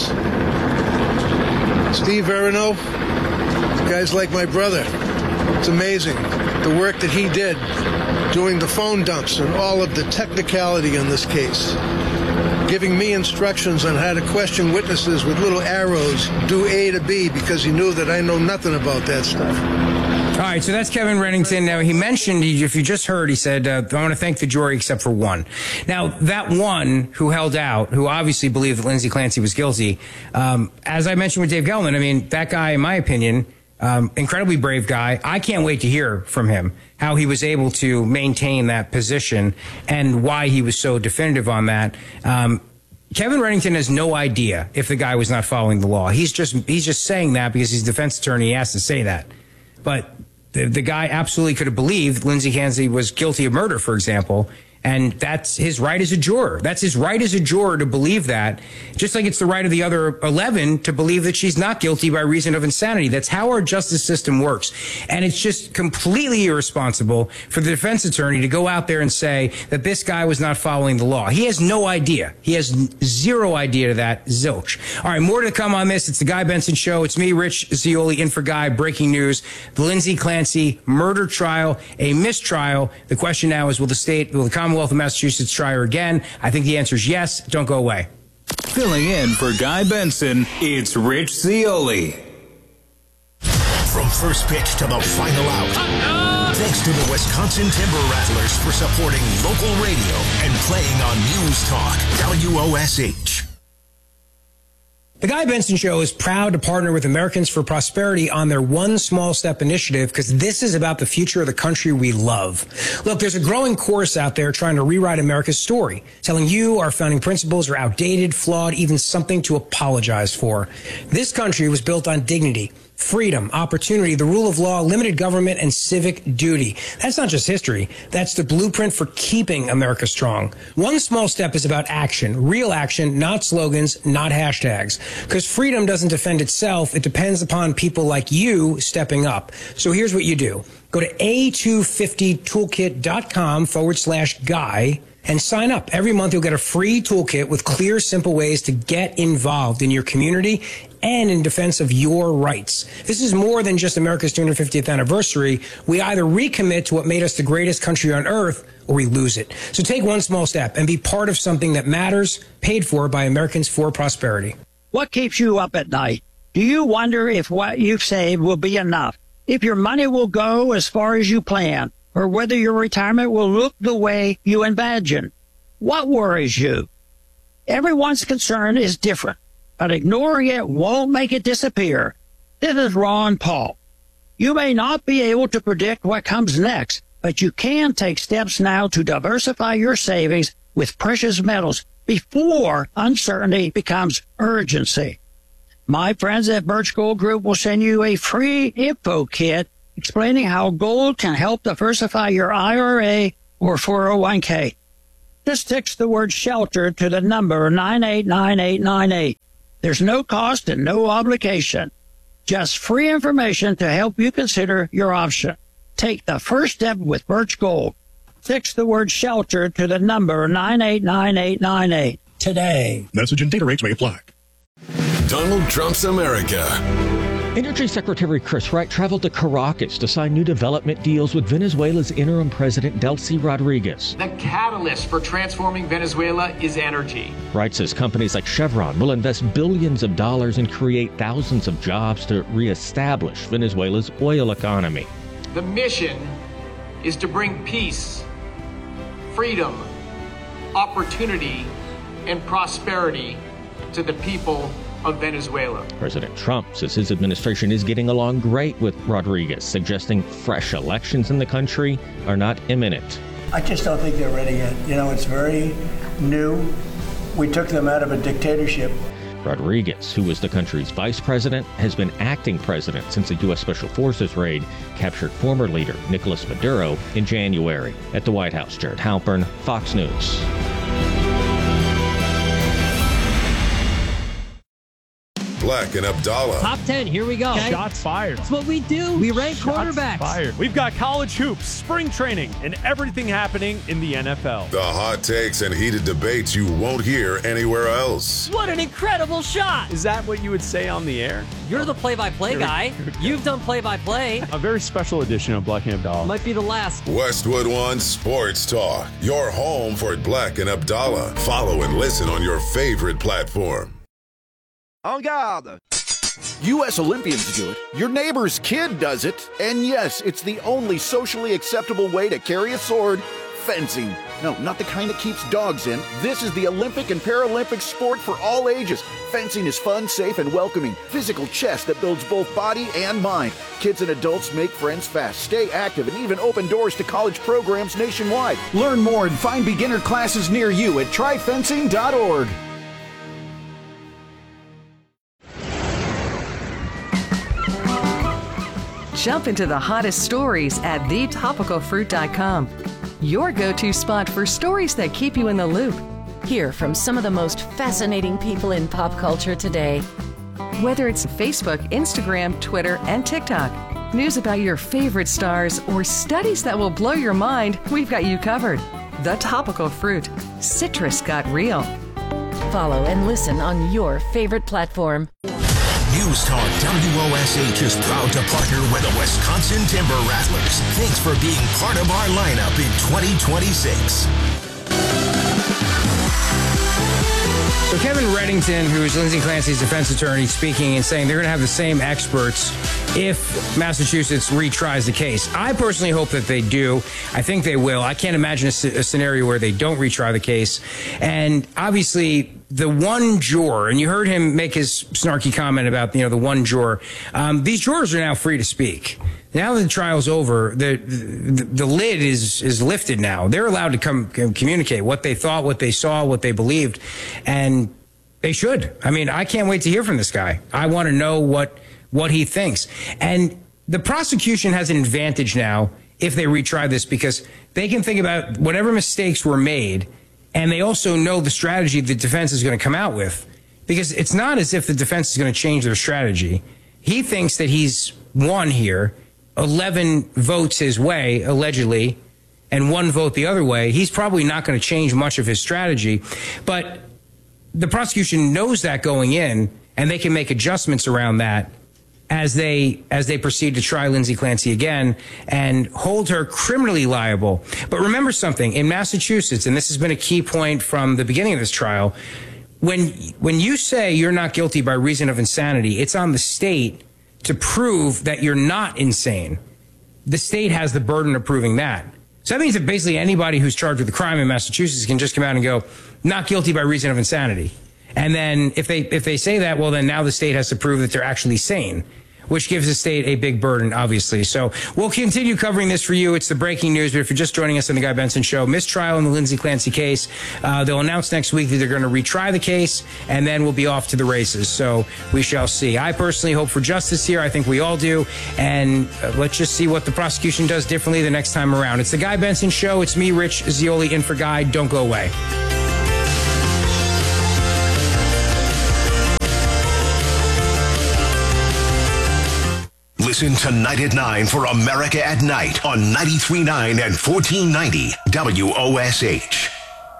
Speaker 7: Steve Verino, guys like my brother. It's amazing the work that he did doing the phone dumps and all of the technicality in this case, giving me instructions on how to question witnesses with little arrows, do A to B, because he knew that I know nothing about that stuff.
Speaker 27: All right, so that's Kevin Reddington. Now, he mentioned, if you just heard, he said, uh, I want to thank the jury except for one. Now, that one who held out, who obviously believed that Lindsay Clancy was guilty, um, as I mentioned with Dave Gelman, I mean, that guy, in my opinion, um, incredibly brave guy. I can't wait to hear from him how he was able to maintain that position and why he was so definitive on that. Um, Kevin Reddington has no idea if the guy was not following the law. He's just he's just saying that because he's a defense attorney. He has to say that. But the, the guy absolutely could have believed Lindsay Clancy was guilty of murder, for example. And that's his right as a juror. That's his right as a juror to believe that, just like it's the right of the other eleven to believe that she's not guilty by reason of insanity. That's how our justice system works. And it's just completely irresponsible for the defense attorney to go out there and say that this guy was not following the law. He has no idea. He has zero idea to that, zilch. All right, more to come on this. It's the Guy Benson Show. It's me, Rich Zeoli, in for Guy. Breaking news. The Lindsay Clancy murder trial, a mistrial. The question now is, will the state, will the Commonwealth of Massachusetts try her again? I think the answer is yes. Don't go away.
Speaker 26: Filling in for Guy Benson, it's Rich Zeoli.
Speaker 11: From first pitch to the final out. Thanks to the Wisconsin Timber Rattlers for supporting local radio and playing on News Talk W O S H.
Speaker 27: The Guy Benson Show is proud to partner with Americans for Prosperity on their One Small Step initiative, because this is about the future of the country we love. Look, there's a growing chorus out there trying to rewrite America's story, telling you our founding principles are outdated, flawed, even something to apologize for. This country was built on dignity, freedom, opportunity, the rule of law, limited government, and civic duty. That's not just history. That's the blueprint for keeping America strong. One Small Step is about action, real action, not slogans, not hashtags. Because freedom doesn't defend itself. It depends upon people like you stepping up. So here's what you do. Go to A two fifty toolkit dot com forward slash guy and sign up. Every month you'll get a free toolkit with clear, simple ways to get involved in your community and in defense of your rights. This is more than just America's two hundred fiftieth anniversary. We either recommit to what made us the greatest country on earth or we lose it. So take one small step and be part of something that matters, paid for by Americans for Prosperity.
Speaker 12: What keeps you up at night? Do you wonder if what you've saved will be enough? If your money will go as far as you plan? Or whether your retirement will look the way you imagine? What worries you? Everyone's concern is different, but ignoring it won't make it disappear. This is Ron Paul. You may not be able to predict what comes next, but you can take steps now to diversify your savings with precious metals before uncertainty becomes urgency. My friends at Birch Gold Group will send you a free info kit explaining how gold can help diversify your I R A or four oh one k. Just text the word shelter to the number nine eight nine eight nine eight. There's no cost and no obligation. Just free information to help you consider your option. Take the first step with Birch Gold. Text the word shelter to the number nine eight nine eight nine eight today.
Speaker 13: Message and data rates may apply.
Speaker 1: Donald Trump's America.
Speaker 14: Energy Secretary Chris Wright traveled to Caracas to sign new development deals with Venezuela's interim president, Delcy Rodriguez.
Speaker 16: The catalyst for transforming Venezuela is energy.
Speaker 14: Wright says companies like Chevron will invest billions of dollars and create thousands of jobs to reestablish Venezuela's oil economy.
Speaker 16: The mission is to bring peace, freedom, opportunity, and prosperity to the people of Venezuela.
Speaker 14: President Trump says his administration is getting along great with Rodriguez, suggesting fresh elections in the country are not imminent.
Speaker 17: I just don't think they're ready yet. You know, it's very new. We took them out of a dictatorship.
Speaker 14: Rodriguez, who was the country's vice president, has been acting president since a U S Special Forces raid captured former leader Nicolas Maduro in January. At the White House, Jared Halpern, Fox News.
Speaker 1: Black and Abdallah.
Speaker 18: Top ten, here we go.
Speaker 19: Okay. Shots fired.
Speaker 18: That's what we do. We rank
Speaker 19: Shots
Speaker 18: quarterbacks.
Speaker 19: Fired. We've got college hoops, spring training, and everything happening in the N F L.
Speaker 1: The hot takes and heated debates you won't hear anywhere else.
Speaker 18: What an incredible shot.
Speaker 19: Is that what you would say on the air?
Speaker 18: You're the play-by-play guy. You've done play-by-play.
Speaker 19: A very special edition of Black and Abdallah.
Speaker 18: Might be the last.
Speaker 1: Westwood One Sports Talk. Your home for Black and Abdallah. Follow and listen on your favorite platform.
Speaker 21: En garde. U S Olympians do it, your neighbor's kid does it, and yes, it's the only socially acceptable way to carry a sword, fencing. No, not the kind that keeps dogs in. This is the Olympic and Paralympic sport for all ages. Fencing is fun, safe, and welcoming. Physical chess that builds both body and mind. Kids and adults make friends fast, stay active, and even open doors to college programs nationwide. Learn more and find beginner classes near you at try fencing dot org.
Speaker 29: Jump into the hottest stories at the topical fruit dot com. Your go-to spot for stories that keep you in the loop.
Speaker 30: Hear from some of the most fascinating people in pop culture today.
Speaker 29: Whether it's Facebook, Instagram, Twitter, and TikTok, news about your favorite stars, or studies that will blow your mind, we've got you covered. The Topical Fruit. Citrus got real.
Speaker 30: Follow and listen on your favorite platform.
Speaker 11: News Talk W O S H is proud to partner with the Wisconsin Timber Rattlers. Thanks for being part of our lineup in twenty twenty-six.
Speaker 27: So Kevin Reddington, who is Lindsey Clancy's defense attorney, speaking and saying they're going to have the same experts if Massachusetts retries the case. I personally hope that they do. I think they will. I can't imagine a, a scenario where they don't retry the case. And obviously, the one juror, and you heard him make his snarky comment about, you know, the one juror. Um, these jurors are now free to speak. Now that the trial's over, the, the the lid is is lifted now. They're allowed to come communicate what they thought, what they saw, what they believed, and they should. I mean, I can't wait to hear from this guy. I want to know what what he thinks. And the prosecution has an advantage now if they retry this because they can think about whatever mistakes were made, and they also know the strategy the defense is going to come out with, because it's not as if the defense is going to change their strategy. He thinks that he's won here. eleven votes his way, allegedly, and one vote the other way, he's probably not going to change much of his strategy. But the prosecution knows that going in, and they can make adjustments around that as they as they proceed to try Lindsay Clancy again and hold her criminally liable. But remember something, in Massachusetts, and this has been a key point from the beginning of this trial, when when you say you're not guilty by reason of insanity, it's on the state to prove that you're not insane. The state has the burden of proving that. So that means that basically anybody who's charged with a crime in Massachusetts can just come out and go, not guilty by reason of insanity. And then if they if they say that, well, then now the state has to prove that they're actually sane, which gives the state a big burden, obviously. So we'll continue covering this for you. It's the breaking news. But if you're just joining us on the Guy Benson Show, mistrial in the Lindsay Clancy case. Uh, they'll announce next week that they're going to retry the case, and then we'll be off to the races. So we shall see. I personally hope for justice here. I think we all do. And uh, let's just see what the prosecution does differently the next time around. It's the Guy Benson Show. It's me, Rich Zeoli, in for Guy. Don't go away.
Speaker 11: Listen tonight at nine for America at Night on ninety-three point nine and fourteen ninety W O S H.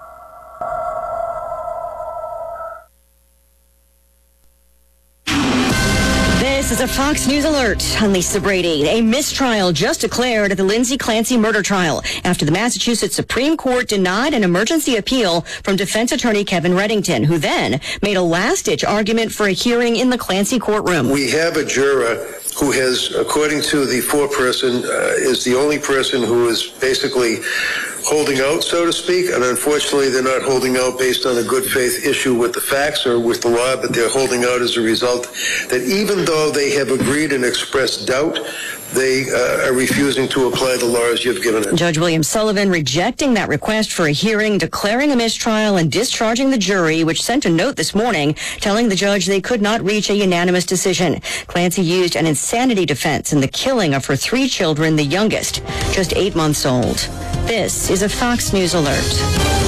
Speaker 2: This is a Fox News alert. I'm Lisa Brady. A mistrial just declared at the Lindsay Clancy murder trial after the Massachusetts Supreme Court denied an emergency appeal from defense attorney Kevin Reddington, who then made a last-ditch argument for a hearing in the Clancy courtroom.
Speaker 6: We have a juror who has, according to the foreperson, uh, is the only person who is basically holding out, so to speak, and unfortunately they're not holding out based on a good faith issue with the facts or with the law, but they're holding out as a result that even though they have agreed and expressed doubt, they uh, are refusing to apply the laws you've given it.
Speaker 2: Judge William Sullivan rejecting that request for a hearing, declaring a mistrial, and discharging the jury, which sent a note this morning telling the judge they could not reach a unanimous decision. Clancy used an insanity defense in the killing of her three children, the youngest, just eight months old. This is a Fox News alert.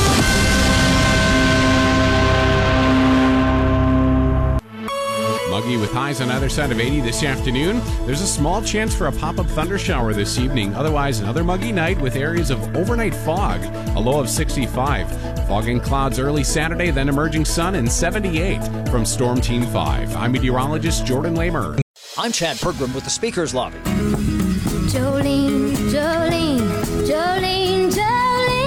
Speaker 5: Muggy with highs on either side of eighty this afternoon. There's a small chance for a pop-up thunder shower this evening. Otherwise, another muggy night with areas of overnight fog, a low of sixty-five. Fog and clouds early Saturday, then emerging sun and seventy-eight. From Storm Team five, I'm meteorologist Jordan Lamer.
Speaker 8: I'm Chad Pergram with the Speakers Lobby.
Speaker 4: Jolene, Jolene, Jolene, Jolene.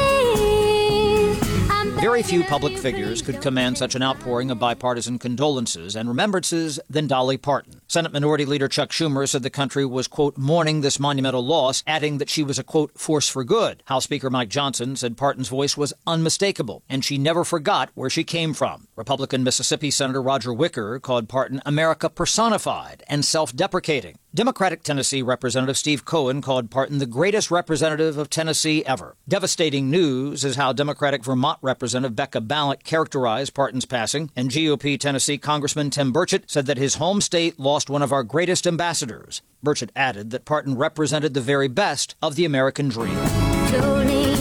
Speaker 8: Very few public figures could command such an outpouring of bipartisan condolences and remembrances than Dolly Parton. Senate Minority Leader Chuck Schumer said the country was, quote, mourning this monumental loss, adding that she was a, quote, force for good. House Speaker Mike Johnson said Parton's voice was unmistakable, and she never forgot where she came from. Republican Mississippi Senator Roger Wicker called Parton America personified and self-deprecating. Democratic Tennessee Representative Steve Cohen called Parton the greatest representative of Tennessee ever. Devastating news is how Democratic Vermont Representative Becca Balint characterized Parton's passing, and G O P Tennessee Congressman Tim Burchett said that his home state lost one of our greatest ambassadors. Burchett added that Parton represented the very best of the American dream.
Speaker 4: Jolene,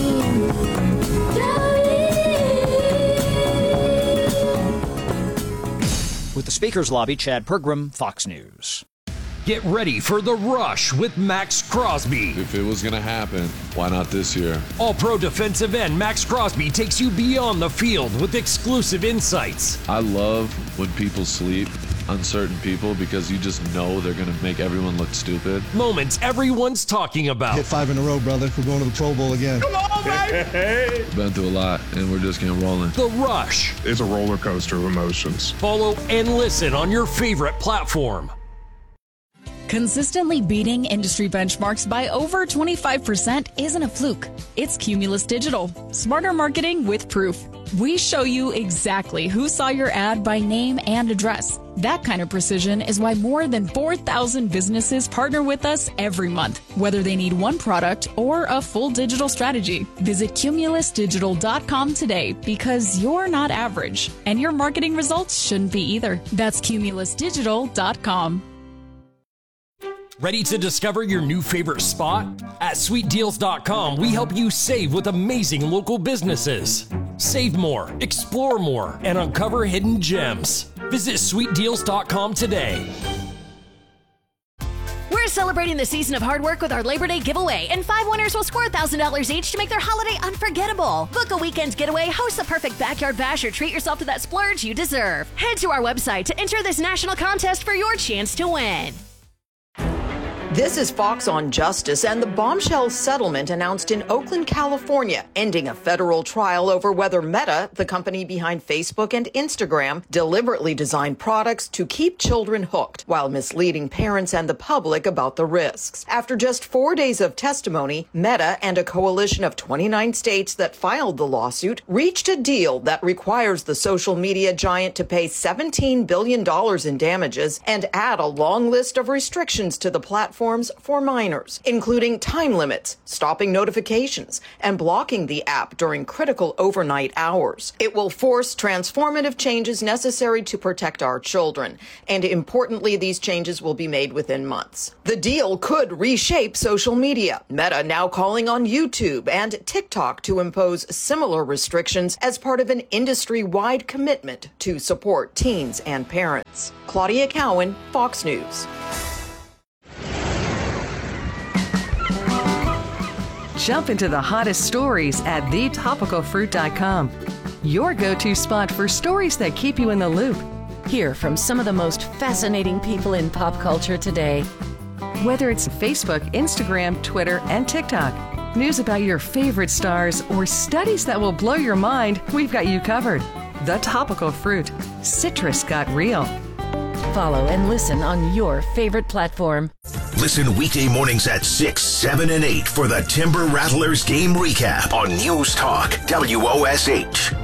Speaker 8: Jolene. With the Speaker's Lobby, Chad Pergram, Fox News.
Speaker 9: Get ready for the rush with Max Crosby.
Speaker 10: If it was going to happen, why not this year?
Speaker 9: All-pro defensive end Max Crosby takes you beyond the field with exclusive insights.
Speaker 10: I love when people sleep, uncertain people, because you just know they're going to make everyone look stupid.
Speaker 9: Moments everyone's talking about.
Speaker 13: Hit five in a row, brother. We're going to the Pro Bowl again.
Speaker 9: Come on, baby!
Speaker 10: Been through a lot, and we're just getting rolling.
Speaker 9: The Rush.
Speaker 15: It's a roller coaster of emotions.
Speaker 9: Follow and listen on your favorite platform.
Speaker 22: Consistently beating industry benchmarks by over twenty-five percent isn't a fluke. It's Cumulus Digital. Smarter marketing with proof. We show you exactly who saw your ad by name and address. That kind of precision is why more than four thousand businesses partner with us every month, whether they need one product or a full digital strategy. Visit Cumulus Digital dot com today, because you're not average, and your marketing results shouldn't be either. That's Cumulus Digital dot com.
Speaker 9: Ready to discover your new favorite spot? At Sweet Deals dot com, we help you save with amazing local businesses. Save more, explore more, and uncover hidden gems. Visit Sweet Deals dot com today.
Speaker 30: We're celebrating the season of hard work with our Labor Day giveaway, and five winners will score one thousand dollars each to make their holiday unforgettable. Book a weekend getaway, host the perfect backyard bash, or treat yourself to that splurge you deserve. Head to our website to enter this national contest for your chance to win.
Speaker 3: This is Fox on Justice and the bombshell settlement announced in Oakland, California, ending a federal trial over whether Meta, the company behind Facebook and Instagram, deliberately designed products to keep children hooked while misleading parents and the public about the risks. After just four days of testimony, Meta and a coalition of twenty-nine states that filed the lawsuit reached a deal that requires the social media giant to pay seventeen billion dollars in damages and add a long list of restrictions to the platform for minors, including time limits, stopping notifications, and blocking the app during critical overnight hours. It will force transformative changes necessary to protect our children, and importantly, these changes will be made within months. The deal could reshape social media, Meta now calling on YouTube and TikTok to impose similar restrictions as part of an industry-wide commitment to support teens and parents. Claudia Cowan, Fox News.
Speaker 29: Jump into the hottest stories at the topical fruit dot com. Your go-to spot for stories that keep you in the loop.
Speaker 30: Hear from some of the most fascinating people in pop culture today.
Speaker 29: Whether it's Facebook, Instagram, Twitter, and TikTok, news about your favorite stars, or studies that will blow your mind, we've got you covered. The Topical Fruit. Citrus got real.
Speaker 30: Follow and listen on your favorite platform.
Speaker 11: Listen weekday mornings at six, seven, and eight for the Timber Rattlers game recap on News Talk W O S H.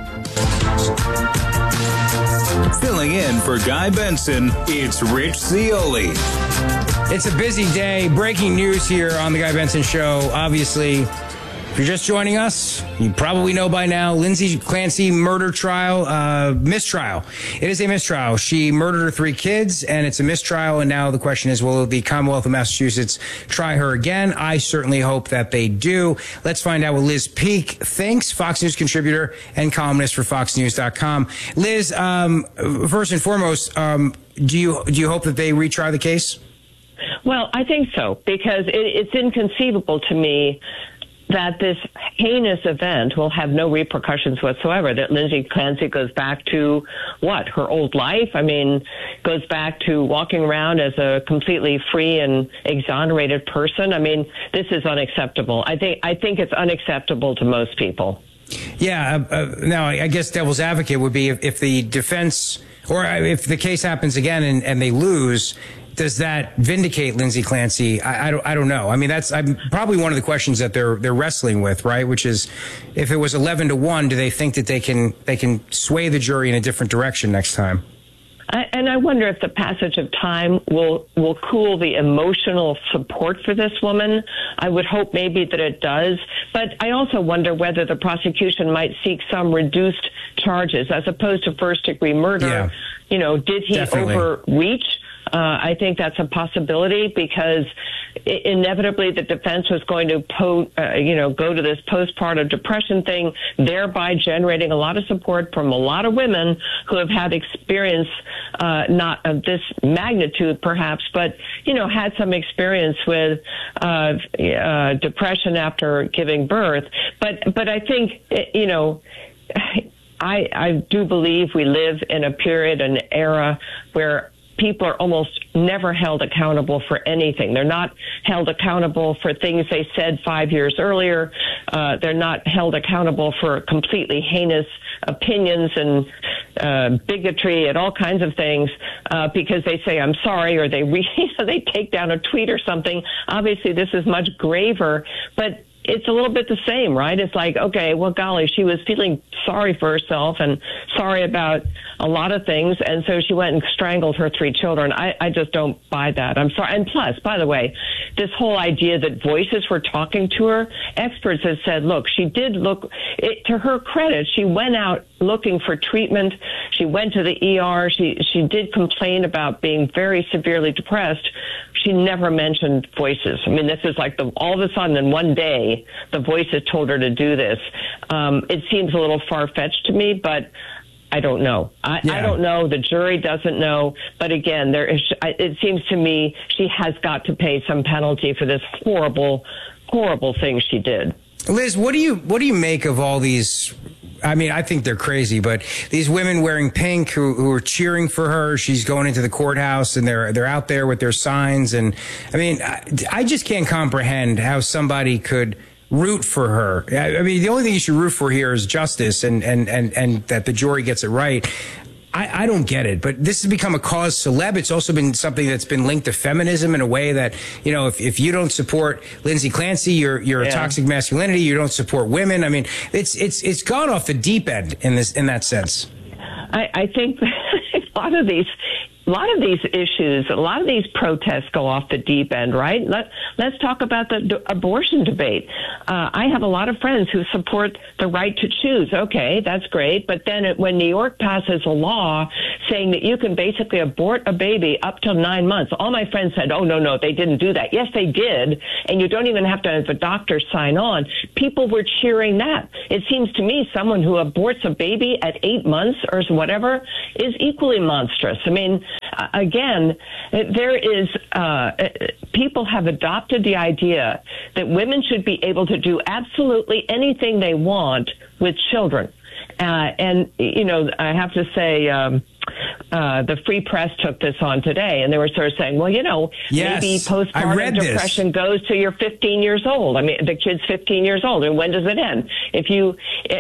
Speaker 7: Filling in for Guy Benson, it's Rich Zioli.
Speaker 27: It's a busy day. Breaking news here on the Guy Benson Show. Obviously, if you're just joining us, you probably know by now, Lindsay Clancy murder trial, uh, mistrial. It is a mistrial. She murdered her three kids, and it's a mistrial. And now the question is, will the Commonwealth of Massachusetts try her again? I certainly hope that they do. Let's find out what Liz Peek thinks, Fox News contributor and columnist for fox news dot com. Liz, um, first and foremost, um, do you do you hope that they retry the case?
Speaker 12: Well, I think so, because it, it's inconceivable to me that this heinous event will have no repercussions whatsoever, that Lindsay Clancy goes back to, what, her old life? I mean, goes back to walking around as a completely free and exonerated person. I mean, this is unacceptable. I think I think it's unacceptable to most people.
Speaker 27: Yeah. Uh, uh, now, I guess devil's advocate would be if, if the defense, or if the case happens again and, and they lose, does that vindicate Lindsay Clancy? I, I don't. I don't know. I mean, that's I'm, probably one of the questions that they're they're wrestling with, right? Which is, if it was eleven to one, do they think that they can they can sway the jury in a different direction next time?
Speaker 12: I, and I wonder if the passage of time will will cool the emotional support for this woman. I would hope maybe that it does, but I also wonder whether the prosecution might seek some reduced charges as opposed to first degree murder.
Speaker 27: Yeah,
Speaker 12: you know, did he
Speaker 27: definitely.
Speaker 12: overreach? Uh, I think that's a possibility because I- inevitably the defense was going to, po- uh, you know, go to this postpartum depression thing, thereby generating a lot of support from a lot of women who have had experience, uh, not of this magnitude perhaps, but, you know, had some experience with uh, uh, depression after giving birth. But, but I think, you know, I, I do believe we live in a period, an era where people are almost never held accountable for anything. They're not held accountable for things they said five years earlier. Uh, they're not held accountable for completely heinous opinions and uh, bigotry and all kinds of things uh, because they say, I'm sorry, or they re- they take down a tweet or something. Obviously, this is much graver, but it's a little bit the same, right? It's like, okay, well, golly, she was feeling sorry for herself and sorry about a lot of things, and so she went and strangled her three children. I, I just don't buy that. I'm sorry. And plus, by the way, this whole idea that voices were talking to her, experts have said, look, she did look, it, to her credit, she went out looking for treatment. She went to the E R. She, she did complain about being very severely depressed. She never mentioned voices. I mean, this is like the, all of a sudden in one day, the voices told her to do this. Um, it seems a little far-fetched to me, but I don't know. I,
Speaker 27: Yeah.
Speaker 12: I don't know. The jury doesn't know. But again, there is. It seems to me she has got to pay some penalty for this horrible, horrible thing she did.
Speaker 27: Liz, what do you what do you make of all these? I mean, I think they're crazy, but these women wearing pink who, who are cheering for her. She's going into the courthouse, and they're they're out there with their signs. And I mean, I, I just can't comprehend how somebody could root for her. I, I mean, the only thing you should root for here is justice, and and and and that the jury gets it right. I, I don't get it, but this has become a cause celeb. It's also been something that's been linked to feminism in a way that, you know, if, if you don't support Lindsay Clancy, you're you're
Speaker 12: Yeah.
Speaker 27: a toxic masculinity. You don't support women. I mean, it's it's it's gone off the deep end in this in that sense.
Speaker 12: I, I think a lot of these, a lot of these issues, a lot of these protests go off the deep end, right? Let Let's talk about the d- abortion debate. Uh, I have a lot of friends who support the right to choose. Okay, that's great, but then it, when New York passes a law saying that you can basically abort a baby up till nine months, all my friends said, "Oh no, no, they didn't do that." Yes, they did, and you don't even have to have a doctor sign on. People were cheering that. It seems to me someone who aborts a baby at eight months or whatever is equally monstrous. I mean, uh, again, there is uh, people have adopted the idea that women should be able to do absolutely anything they want with children. Uh, and, you know, I have to say, um, uh, the Free Press took this on today, and they were sort of saying, well, you know,
Speaker 27: Yes,
Speaker 12: maybe
Speaker 27: I
Speaker 12: postpartum
Speaker 27: read this.
Speaker 12: depression goes to you're fifteen years old. I mean, the kid's fifteen years old, and when does it end? If you,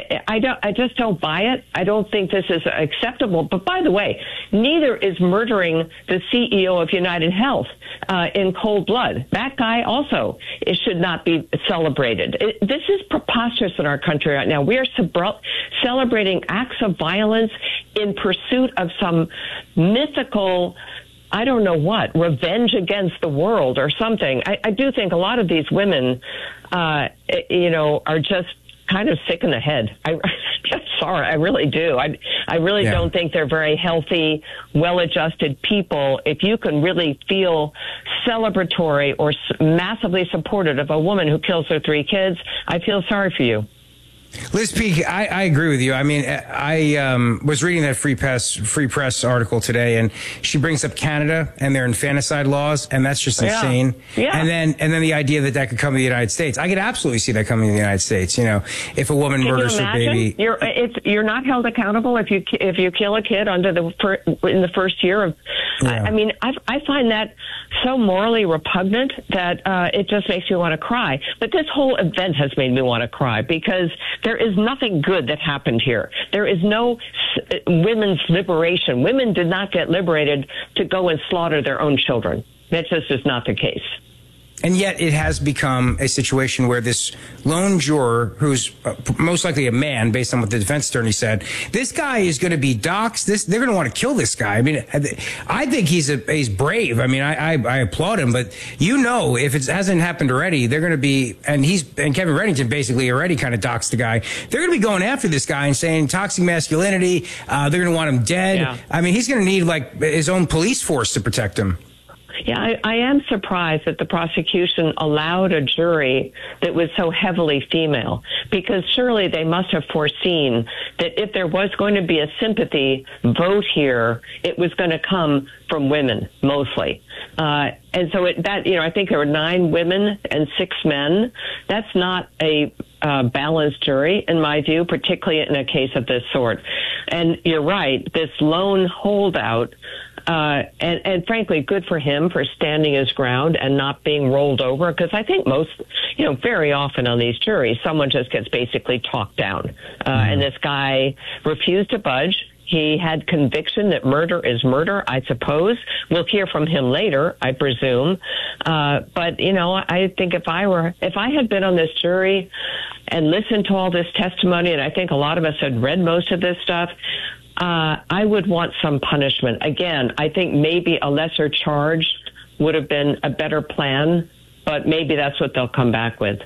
Speaker 12: I don't, I just don't buy it. I don't think this is acceptable. But by the way, neither is murdering the C E O of United Health uh, in cold blood. That guy also, it should not be celebrated. It, this is preposterous in our country right now. We are sub- celebrating acts of violence in pursuit of some mythical, I don't know what, revenge against the world or something. I, I do think a lot of these women, uh, you know, are just kind of sick in the head. I, I'm sorry, I really do. I, I really
Speaker 27: Yeah.
Speaker 12: don't think they're very healthy, well-adjusted people. If you can really feel celebratory or s- massively supportive of a woman who kills her three kids, I feel sorry for you.
Speaker 27: Liz Peek, I, I agree with you. I mean, I um, was reading that Free Press Free Press article today, and she brings up Canada and their infanticide laws, and that's just
Speaker 12: Yeah.
Speaker 27: insane.
Speaker 12: Yeah.
Speaker 27: And then and then the idea that that could come to the United States. I could absolutely see that coming to the United States. You know, if a woman
Speaker 12: Can
Speaker 27: murders
Speaker 12: you
Speaker 27: her
Speaker 12: imagine?
Speaker 27: baby.
Speaker 12: You're it's you're not held accountable if you ki- if you kill a kid under the fir, in the first year of.
Speaker 27: Yeah.
Speaker 12: I, I mean, I I find that so morally repugnant that uh, it just makes me want to cry. But this whole event has made me want to cry because there is nothing good that happened here. There is no s- women's liberation. Women did not get liberated to go and slaughter their own children. That just is not the case.
Speaker 27: And yet it has become a situation where this lone juror, who's uh, most likely a man, based on what the defense attorney said, this guy is going to be doxxed. This, they're going to want to kill this guy. I mean, I think he's a, he's brave. I mean, I, I, I applaud him, but you know, if it hasn't happened already, they're going to be, and he's, and Kevin Reddington basically already kind of doxed the guy. They're going to be going after this guy and saying toxic masculinity. Uh, they're going to want him dead.
Speaker 12: Yeah.
Speaker 27: I mean, he's going to need like his own police force to protect him.
Speaker 12: Yeah, I, I am surprised that the prosecution allowed a jury that was so heavily female, because surely they must have foreseen that if there was going to be a sympathy vote here, it was going to come from women mostly. Uh, and so it, that, you know, I think there were nine women and six men. That's not a uh, balanced jury, in my view, particularly in a case of this sort. And you're right, this lone holdout. Uh, and, and frankly, good for him for standing his ground and not being rolled over. Because I think most, you know, very often on these juries, someone just gets basically talked down. Uh, and this guy refused to budge. He had conviction that murder is murder, I suppose. We'll hear from him later, I presume. Uh, but, you know, I think if I were, if I had been on this jury and listened to all this testimony, and I think a lot of us had read most of this stuff, Uh, I would want some punishment. Again, I think maybe a lesser charge would have been a better plan, but maybe that's what they'll come back with.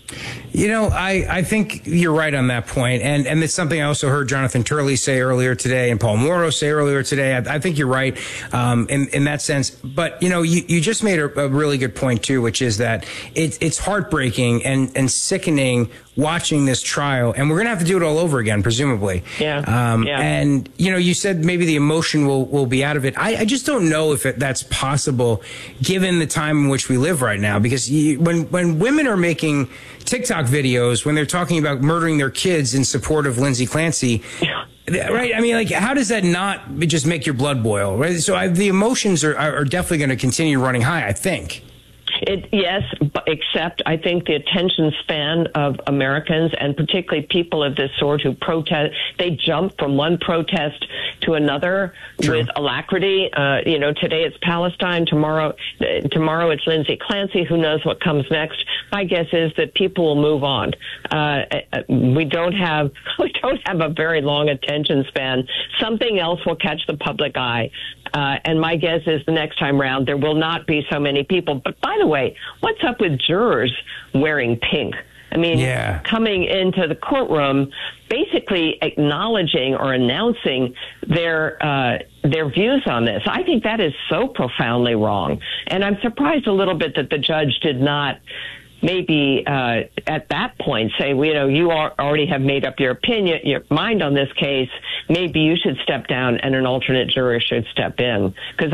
Speaker 27: You know, I, I think you're right on that point. And, and it's something I also heard Jonathan Turley say earlier today and Paul Mauro say earlier today. I, I think you're right um, in, in that sense. But, you know, you, you just made a, a really good point, too, which is that it, it's heartbreaking and, and sickening watching this trial, and we're going to have to do it all over again, presumably.
Speaker 12: Yeah.
Speaker 27: Um,
Speaker 12: yeah.
Speaker 27: And, you know, you said maybe the emotion will, will be out of it. I, I just don't know if it, that's possible given the time in which we live right now, because you, when, when women are making TikTok videos, when they're talking about murdering their kids in support of Lindsay Clancy, right? I mean, like, how does that not just make your blood boil, right? So I, the emotions are, are definitely going to continue running high, I think.
Speaker 12: It, yes, but except I think the attention span of Americans, and particularly people of this sort who protest, they jump from one protest to another True. with alacrity. Uh, you know, today it's Palestine, tomorrow, uh, tomorrow it's Lindsay Clancy. Who knows what comes next? My guess is that people will move on. Uh, we don't have we don't have a very long attention span. Something else will catch the public eye. Uh, and my guess is the next time round, there will not be so many people. But by the way, what's up with jurors wearing pink? I mean, yeah. coming into the courtroom, basically acknowledging or announcing their uh, their views on this. I think that is so profoundly wrong. And I'm surprised a little bit that the judge did not maybe uh, at that point say, well, you know, you are, already have made up your opinion, your mind on this case. Maybe you should step down and an alternate juror should step in. Because